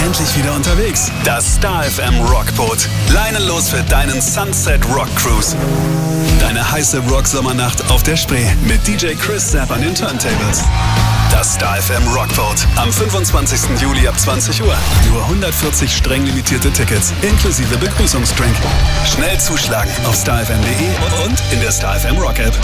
endlich wieder unterwegs. Das Star FM Rockboot. Leinenlos für deinen Sunset Rock Cruise. Deine heiße Rock-Sommernacht auf der Spree mit DJ Chris Sapp an den Turntables. Das Star FM Rockboat am 25. Juli ab 20 Uhr. Nur 140 streng limitierte Tickets inklusive Begrüßungsdrink. Schnell zuschlagen auf starfm.de und in der Star FM Rock App.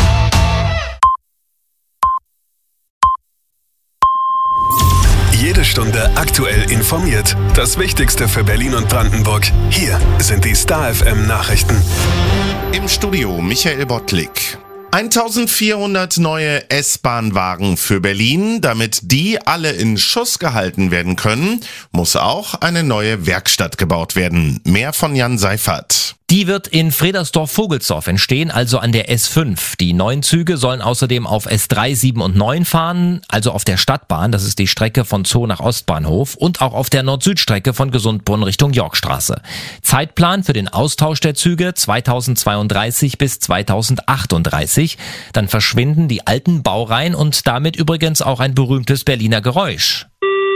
Jede Stunde aktuell informiert. Das Wichtigste für Berlin und Brandenburg. Hier sind die Star FM Nachrichten. Im Studio Michael Bottlik. 1400 neue S-Bahn-Wagen für Berlin. Damit die alle in Schuss gehalten werden können, muss auch eine neue Werkstatt gebaut werden. Mehr von Jan Seifert. Die wird in Fredersdorf-Vogelsdorf entstehen, also an der S5. Die neuen Züge sollen außerdem auf S3, 7 und 9 fahren, also auf der Stadtbahn, das ist die Strecke von Zoo nach Ostbahnhof, und auch auf der Nord-Süd-Strecke von Gesundbrunn Richtung Yorkstraße. Zeitplan für den Austausch der Züge 2032 bis 2038. Dann verschwinden die alten Baureihen und damit übrigens auch ein berühmtes Berliner Geräusch.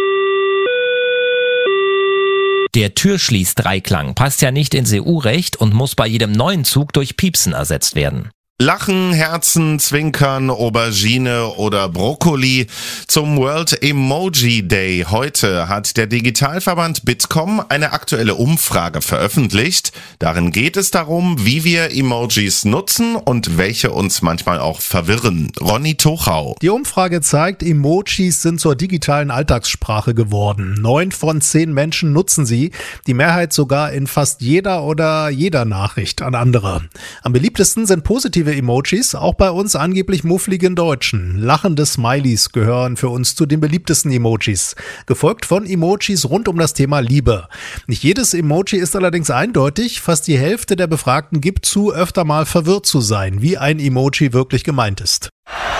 Der Türschließ-Dreiklang passt ja nicht ins EU-Recht und muss bei jedem neuen Zug durch Piepsen ersetzt werden. Lachen, Herzen, Zwinkern, Aubergine oder Brokkoli. Zum World Emoji Day heute hat der Digitalverband Bitkom eine aktuelle Umfrage veröffentlicht. Darin geht es darum, wie wir Emojis nutzen und welche uns manchmal auch verwirren. Ronny Tochau. Die Umfrage zeigt, Emojis sind zur digitalen Alltagssprache geworden. 9 von 10 Menschen nutzen sie. Die Mehrheit sogar in fast jeder Nachricht an andere. Am beliebtesten sind positive Emojis, auch bei uns angeblich muffligen Deutschen. Lachende Smileys gehören für uns zu den beliebtesten Emojis, gefolgt von Emojis rund um das Thema Liebe. Nicht jedes Emoji ist allerdings eindeutig. Fast die Hälfte der Befragten gibt zu, öfter mal verwirrt zu sein, wie ein Emoji wirklich gemeint ist.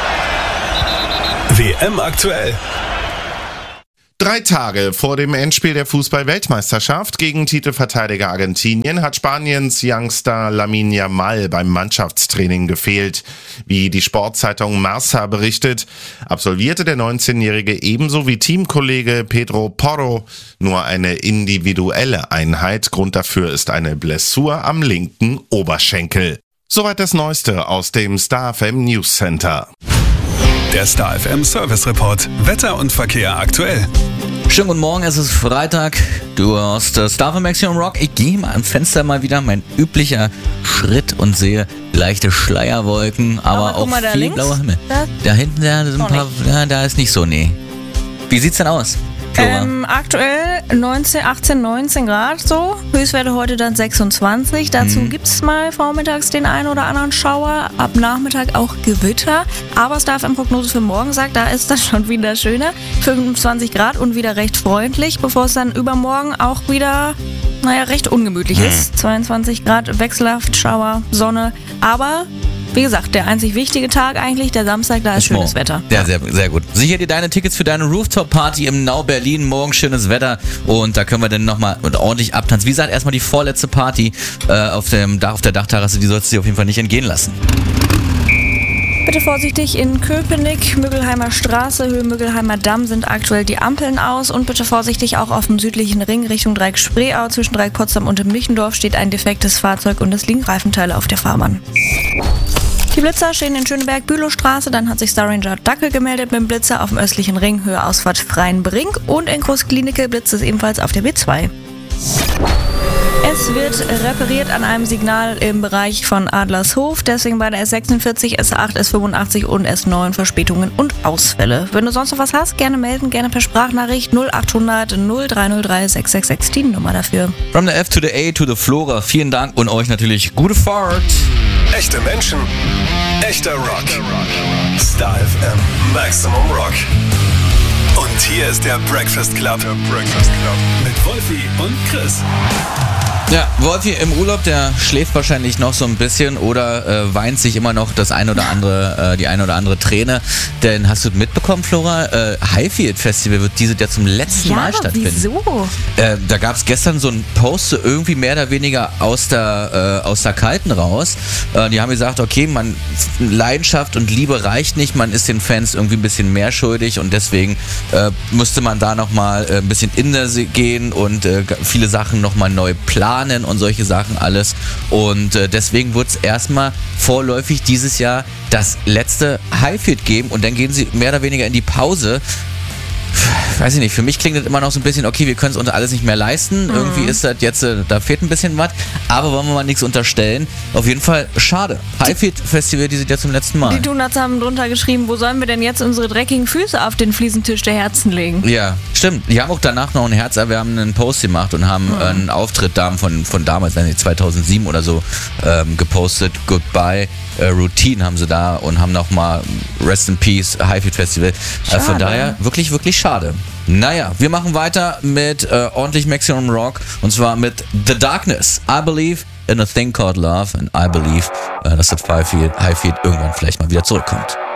WM aktuell. 3 Tage vor dem Endspiel der Fußball-Weltmeisterschaft gegen Titelverteidiger Argentinien hat Spaniens Youngster Lamine Yamal beim Mannschaftstraining gefehlt. Wie die Sportzeitung Marca berichtet, absolvierte der 19-Jährige ebenso wie Teamkollege Pedro Porro nur eine individuelle Einheit. Grund dafür ist eine Blessur am linken Oberschenkel. Soweit das Neueste aus dem Star FM News Center. Der Star FM Service Report. Wetter und Verkehr aktuell. Schönen guten Morgen, es ist Freitag. Du hörst Star FM Maximum Rock. Ich gehe mal am Fenster mal wieder, mein üblicher Schritt, und sehe leichte Schleierwolken, aber auch mal, viel blauer Himmel. Da hinten, da sind ein paar, da ist nicht so, nee. Wie sieht's denn aus? Aktuell 18, 19 Grad so. Höchstwerte heute dann 26. Dazu gibt's mal vormittags den einen oder anderen Schauer. Ab Nachmittag auch Gewitter. Aber Star FM Prognose für morgen sagt, da ist das schon wieder schöner. 25 Grad und wieder recht freundlich, bevor es dann übermorgen auch wieder, recht ungemütlich ist. 22 Grad, wechselhaft, Schauer, Sonne. Aber wie gesagt, der einzig wichtige Tag eigentlich, der Samstag, da ist schönes Wetter. Ja, sehr, sehr gut. Sicher dir deine Tickets für deine Rooftop-Party im Now Berlin. Morgen schönes Wetter und da können wir dann nochmal ordentlich abtanzen. Wie gesagt, erstmal die vorletzte Party auf der Dachterrasse, die sollst du dir auf jeden Fall nicht entgehen lassen. Bitte vorsichtig in Köpenick, Müggelheimer Straße, Höhe Müggelheimer Damm sind aktuell die Ampeln aus und bitte vorsichtig auch auf dem südlichen Ring Richtung Dreieck Spreeau. Zwischen Dreieck Potsdam und dem Michendorf steht ein defektes Fahrzeug und es liegen Reifenteile auf der Fahrbahn. Die Blitzer stehen in Schöneberg-Bülowstraße, dann hat sich Star Ranger Dackel gemeldet mit dem Blitzer auf dem östlichen Ring, Höhe Ausfahrt Freienbrink, und in Großklinike blitzt es ebenfalls auf der B2. Es wird repariert an einem Signal im Bereich von Adlershof, deswegen bei der S46, S8, S85 und S9 Verspätungen und Ausfälle. Wenn du sonst noch was hast, gerne melden, gerne per Sprachnachricht 0800 0303 666, die Nummer dafür. From the F to the A to the Flora, vielen Dank und euch natürlich gute Fahrt. Echte Menschen, echter Rock. Star FM Maximum Rock. Und hier ist der Breakfast Club. Mit Wolfi und Chris. Ja, Wolfi im Urlaub, der schläft wahrscheinlich noch so ein bisschen oder weint sich immer noch die eine oder andere Träne. Denn hast du mitbekommen, Flora? Highfield Festival wird dieses Jahr zum letzten Mal stattfinden. Wieso? Da gab es gestern so einen Post, so irgendwie mehr oder weniger aus der Kalten raus. Die haben gesagt, okay, Leidenschaft und Liebe reicht nicht, man ist den Fans irgendwie ein bisschen mehr schuldig und deswegen musste man da nochmal ein bisschen in der gehen und viele Sachen nochmal neu planen und solche Sachen alles. Und deswegen wird es erstmal vorläufig dieses Jahr das letzte Highfield geben und dann gehen sie mehr oder weniger in die Pause. Weiß ich nicht, für mich klingt das immer noch so ein bisschen, okay, wir können es uns alles nicht mehr leisten. Irgendwie ist das jetzt, da fehlt ein bisschen was, aber wollen wir mal nichts unterstellen. Auf jeden Fall schade. Highfield Festival, die sind ja zum letzten Mal. Die Donuts haben drunter geschrieben, wo sollen wir denn jetzt unsere dreckigen Füße auf den Fliesentisch der Herzen legen? Ja, stimmt. Die haben auch danach noch ein herzerwärmenden Post gemacht und haben einen Auftritt von damals, 2007 oder so, gepostet. Goodbye Routine haben sie da und haben nochmal Rest in Peace Highfield Festival. Von daher wirklich, wirklich schade. Naja, wir machen weiter mit ordentlich Maximum Rock und zwar mit The Darkness. I believe in a thing called love and I believe, dass das Highfield irgendwann vielleicht mal wieder zurückkommt.